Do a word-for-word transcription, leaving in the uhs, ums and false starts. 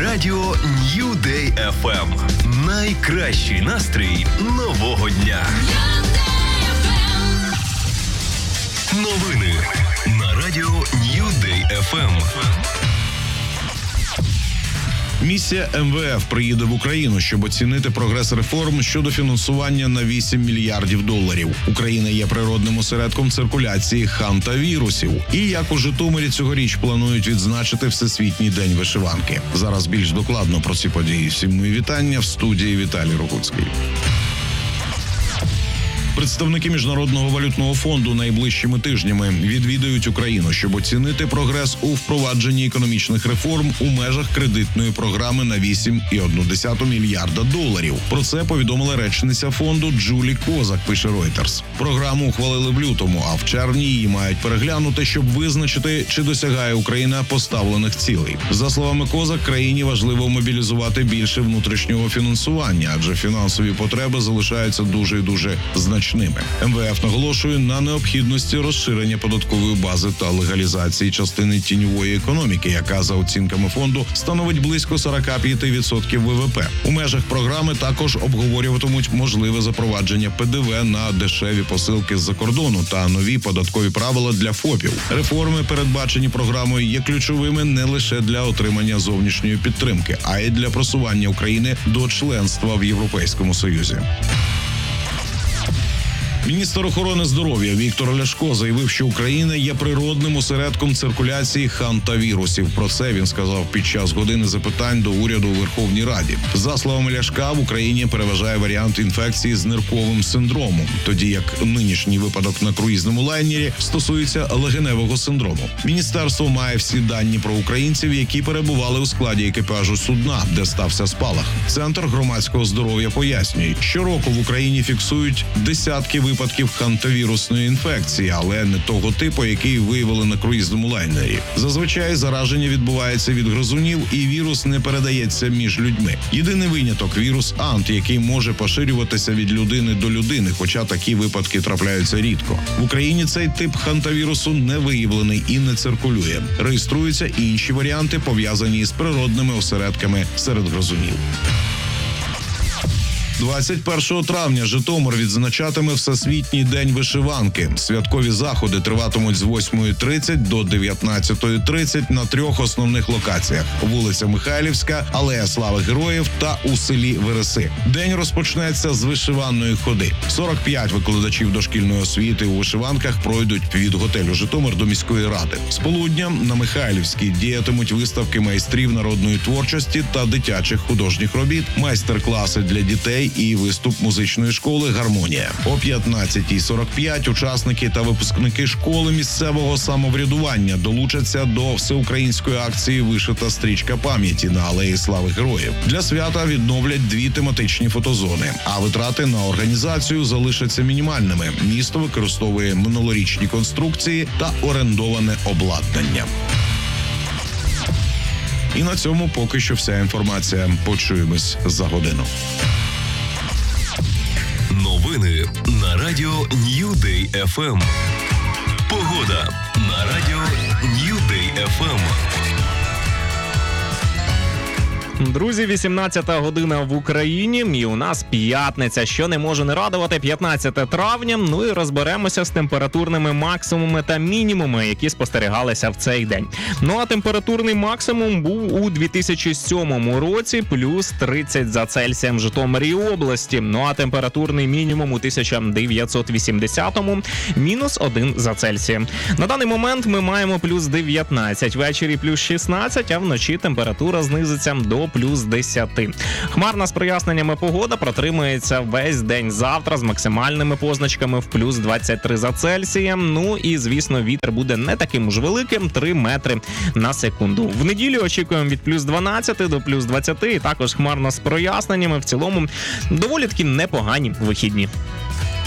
радіо New Day еф ем. Найкращий настрій нового дня. Новини на радіо New Day еф ем. Місія ем ве еф приїде в Україну, щоб оцінити прогрес реформ щодо фінансування на вісім мільярдів доларів. Україна є природним осередком циркуляції хантавірусів. І як у Житомирі цьогоріч планують відзначити Всесвітній день вишиванки. Зараз більш докладно про ці події. Всім мої вітання в студії Віталій Рогуцький. Представники Міжнародного валютного фонду найближчими тижнями відвідають Україну, щоб оцінити прогрес у впровадженні економічних реформ у межах кредитної програми на вісім цілих одна десята мільярда доларів. Про це повідомила речниця фонду Джулі Козак, пише Reuters. Програму ухвалили в лютому, а в червні її мають переглянути, щоб визначити, чи досягає Україна поставлених цілей. За словами Козак, країні важливо мобілізувати більше внутрішнього фінансування, адже фінансові потреби залишаються дуже і дуже значними. ем ве еф наголошує на необхідності розширення податкової бази та легалізації частини тіньової економіки, яка, за оцінками фонду, становить близько сорок п'ять відсотків ве ве пе. У межах програми також обговорюватимуть можливе запровадження пе де ве на дешеві посилки з-за кордону та нові податкові правила для ФОПів. Реформи, передбачені програмою, є ключовими не лише для отримання зовнішньої підтримки, а й для просування України до членства в Європейському Союзі. Міністр охорони здоров'я Віктор Ляшко заявив, що Україна є природним осередком циркуляції хантавірусів. Про це він сказав під час години запитань до уряду у Верховній Раді. За словами Ляшка, в Україні переважає варіант інфекції з нирковим синдромом, тоді як нинішній випадок на круїзному лайнері стосується легеневого синдрому. Міністерство має всі дані про українців, які перебували у складі екіпажу судна, де стався спалах. Центр громадського здоров'я пояснює, щороку в Україні фіксують десятки випадків випадків хантавірусної інфекції, але не того типу, який виявили на круїзному лайнері. Зазвичай зараження відбувається від гризунів, і вірус не передається між людьми. Єдиний виняток – вірус Ант, який може поширюватися від людини до людини, хоча такі випадки трапляються рідко. В Україні цей тип хантавірусу не виявлений і не циркулює. Реєструються інші варіанти, пов'язані з природними осередками серед гризунів. двадцять першого травня Житомир відзначатиме Всесвітній день вишиванки. Святкові заходи триватимуть з восьмої тридцять до дев'ятнадцятої тридцять на трьох основних локаціях – вулиця Михайлівська, Алея Слави Героїв та у селі Вереси. День розпочнеться з вишиванної ходи. сорок п'ять викладачів дошкільної освіти у вишиванках пройдуть від готелю «Житомир» до міської ради. З полудня на Михайлівській діятимуть виставки майстрів народної творчості та дитячих художніх робіт, майстер-класи для дітей і виступ музичної школи «Гармонія». О п'ятнадцятій сорок п'ять учасники та випускники школи місцевого самоврядування долучаться до всеукраїнської акції «Вишита стрічка пам'яті» на Алеї Слави Героїв. Для свята відновлять дві тематичні фотозони, а витрати на організацію залишаться мінімальними. Місто використовує минулорічні конструкції та орендоване обладнання. І на цьому поки що вся інформація. Почуємось за годину. Новини на радіо New Day еф ем. Погода на радіо New Day еф ем. Друзі, вісімнадцята година в Україні, і у нас п'ятниця, що не може не радувати, п'ятнадцяте травня. Ну і розберемося з температурними максимумами та мінімумами, які спостерігалися в цей день. Ну а температурний максимум був у дві тисячі сьомому році, плюс тридцять за Цельсієм в Житомирі області. Ну а температурний мінімум у тисяча дев'ятсот вісімдесятому мінус один за Цельсієм. На даний момент ми маємо плюс дев'ятнадцять, ввечері плюс шістнадцять, а вночі температура знизиться до плюс десять. Хмарна з проясненнями погода протримується весь день завтра з максимальними позначками в плюс двадцять три за Цельсієм. Ну і, звісно, вітер буде не таким уж великим – три метри на секунду. В неділю очікуємо від плюс дванадцяти до плюс двадцяти, і також хмарно з проясненнями. В цілому доволі таки непогані вихідні.